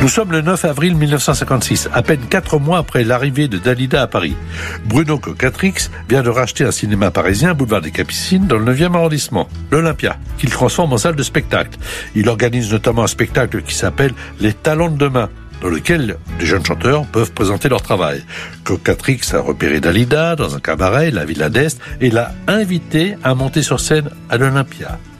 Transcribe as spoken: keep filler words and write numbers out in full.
Nous sommes le neuf avril mille neuf cent cinquante-six, à peine quatre mois après l'arrivée de Dalida à Paris. Bruno Coquatrix vient de racheter un cinéma parisien, boulevard des Capucines, dans le neuvième arrondissement, l'Olympia, qu'il transforme en salle de spectacle. Il organise notamment un spectacle qui s'appelle Les Talents de demain, dans lequel les jeunes chanteurs peuvent présenter leur travail. Coquatrix a repéré Dalida dans un cabaret, la Villa d'Est, et l'a invité à monter sur scène à l'Olympia.